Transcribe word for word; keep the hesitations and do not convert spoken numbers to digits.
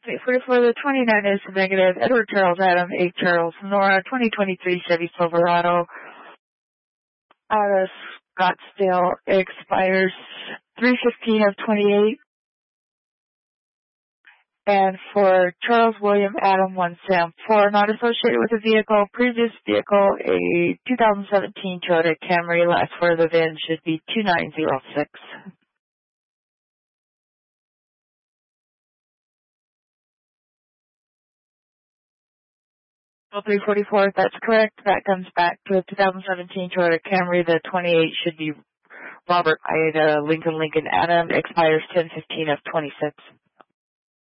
Okay, forty-four, the twenty-nine is negative. Edward Charles Adam, eight Charles Nora, twenty twenty-three Chevy Silverado out of Scottsdale expires three fifteen of twenty-eight. And for Charles William Adam one Sam four, not associated with the vehicle, previous vehicle, a two thousand seventeen Toyota Camry, last for the V I N should be two nine zero six. three forty-four, that's correct. That comes back to a two thousand seventeen Toyota Camry. The twenty-eight should be Robert Ida Lincoln Lincoln Adam, expires ten fifteen of twenty-six.